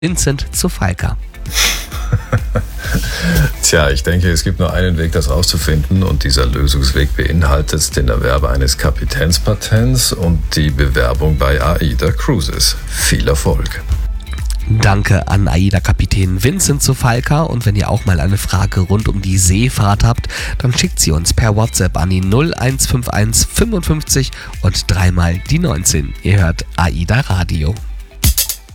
Vincent Zufalka. Tja, ich denke, es gibt nur einen Weg, das rauszufinden, und dieser Lösungsweg beinhaltet den Erwerb eines Kapitänspatents und die Bewerbung bei AIDA Cruises. Viel Erfolg! Danke an AIDA-Kapitän Vincent Zufalka, und wenn ihr auch mal eine Frage rund um die Seefahrt habt, dann schickt sie uns per WhatsApp an die 0151 55 und dreimal die 19. Ihr hört AIDA Radio.